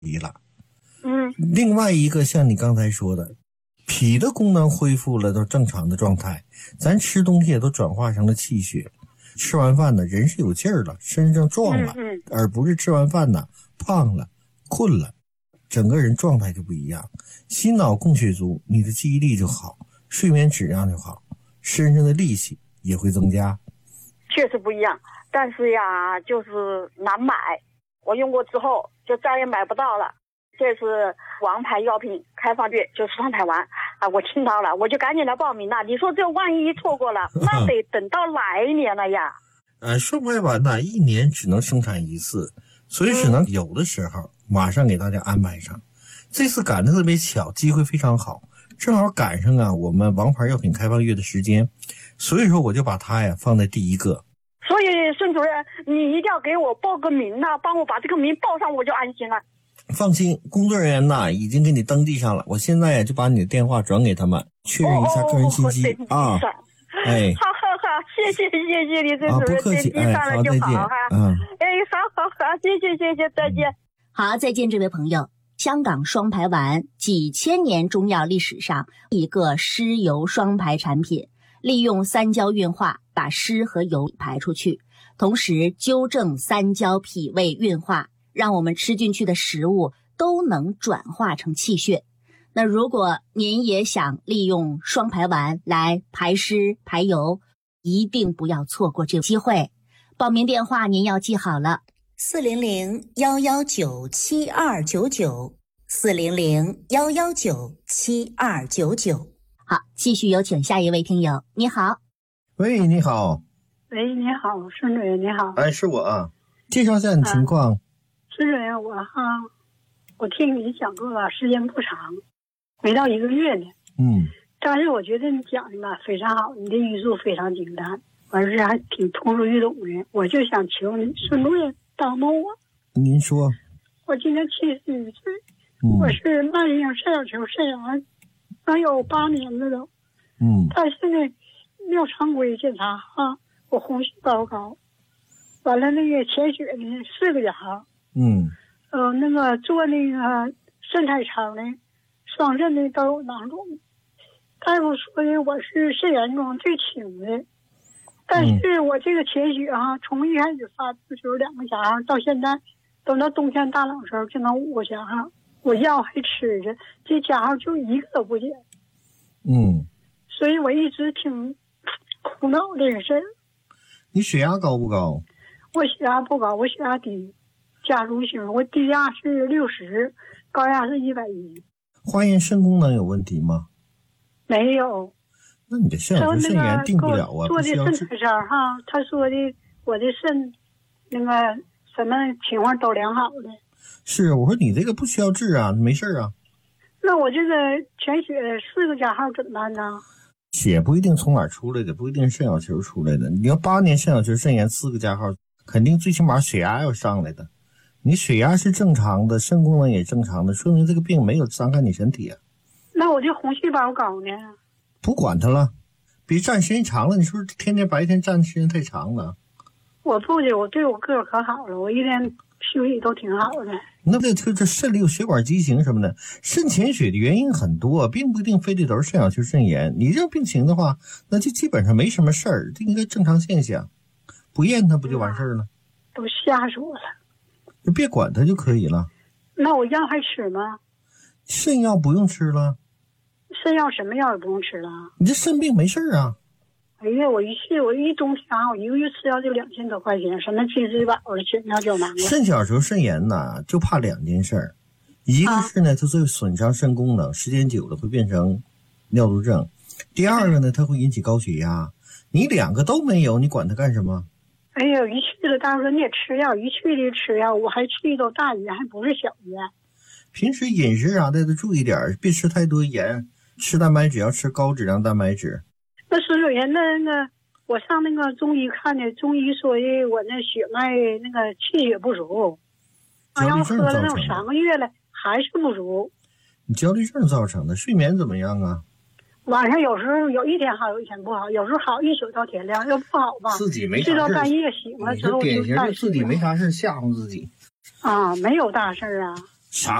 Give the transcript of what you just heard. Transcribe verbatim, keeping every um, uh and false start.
离了。 嗯， 另外一个像你刚才说的，脾的功能恢复了都正常的状态，咱吃东西也都转化成了气血，吃完饭呢人是有劲儿了，身上壮了， 嗯嗯、 而不是吃完饭呢胖了困了，整个人状态就不一样。心脑供血足，你的记忆力就好，睡眠质量就好，身上的力气也会增加。 确实不一样，但是呀就是难买，我用过之后就再也买不到了。这是王牌药品开放月，就是双排丸啊！我听到了，我就赶紧来报名了。你说这万一错过了，那得等到来年了呀。 呃，双排丸呢，一年只能生产一次，所以只能有的时候马上给大家安排上。这次赶得特别巧，机会非常好，正好赶上啊我们王牌药品开放月的时间，所以说我就把它呀放在第一个。 所以孙主任，你一定要给我报个名呐，帮我把这个名报上，我就安心了。 放心，工作人员呐已经给你登记上了，我现在就把你的电话转给他们，确认一下个人信息、哦、啊。哎， 好好好，谢谢谢谢你，孙主任， 啊、不客气， 哎，好，再见， 嗯， 哎，好好好，谢谢谢谢，再见。 好，再见，这位朋友。香港双排丸，几千年中药历史上一个湿油双排产品，利用三焦运化，把湿和油排出去，同时纠正三焦脾胃运化，让我们吃进去的食物都能转化成气血。那如果您也想利用双排丸来排湿排油，一定不要错过这个机会。报名电话您要记好了，四零零幺幺九七二九九，四零零幺幺九七二九九。好，继续有请下一位听友。你好。 喂，你好。 喂，你好，孙主任，你好。 哎，是我啊，介绍一下你情况。 孙主任，我哈，我听你讲课吧，时间不长，没到一个月呢。 嗯。 但是我觉得你讲的吧非常好，你的语速非常精湛，而且还挺通俗易懂的。我就想求你，孙主任帮帮我。 您说。 我今年七十一岁， 嗯、 我是慢性肾小球肾癌，能有八年了都。 嗯。 但是呢，尿常规检查哈，我红细胞高，完了那个潜血呢四个加号。 嗯。 呃，那个做那个肾彩超呢，双肾呢都有囊肿。大夫说的我是肾炎中最轻的，但是我这个潜血哈、啊，从一开始发的时候两个加号，到现在等到冬天大冷时候就能五个加号。我药还吃着，这加号就一个都不减。 嗯。 所以我一直挺苦恼这个事儿。 你血压高不高？ 我血压不高，我血压低，家族型，我低压是六十，高压是一百一。 化验肾功能有问题吗？ 没有。 那你的肾小球肾炎定不了啊， 做的肾彩超哈，他说的我的肾那个什么情况都良好的。 是，我说你这个不需要治啊，没事啊。 那我这个全血四个加号怎么办呢？ 血不一定从哪儿出来的，不一定肾小球出来的。你要八年肾小球肾炎四个加号，肯定最起码血压要上来的。你血压是正常的，肾功能也正常的，说明这个病没有伤害你身体啊。 那我这红细胞高呢？ 不管它了，别站时间长了。你是不是天天白天站时间太长了？ 我不的，我对我个儿可好了，我一天休息都挺好的。 那这这这肾里有血管畸形什么的，肾潜血的原因很多，并不一定非得都是肾小球肾炎。你这病情的话，那就基本上没什么事儿，这应该正常现象。不验它不就完事儿了？ 都吓死我了。 就别管它就可以了。 那我药还吃吗？ 肾药不用吃了。 肾药什么药也不用吃了。 你这肾病没事儿啊。 哎呀，我一去我一冬天我一个月吃药就两千多块钱，什么金丝宝的血尿胶囊。 肾小球肾炎呢，就怕两件事儿，一个是呢，它会损伤肾功能，时间久了会变成尿毒症；第二个呢，它会引起高血压。你两个都没有，你管它干什么？ 哎呦，一去了，大夫说你也吃药，一去就吃药，我还去都大医院，还不是小医院。 平时饮食啥的都注意点，别吃太多盐，吃蛋白质要吃高质量蛋白质。 那孙主任，那个我上那个中医看的，中医说的我那血脉那个气血不足， 焦虑症造成的。 喝了那三个月了还是不足。 你焦虑症造成的，睡眠怎么样啊？ 晚上有时候有一天好，有一天不好，有时候好一宿到天亮，要不好吧， 自己没啥事， 睡到半夜醒了之后就典型的自己没啥事吓唬自己。 啊，没有大事啊。 啥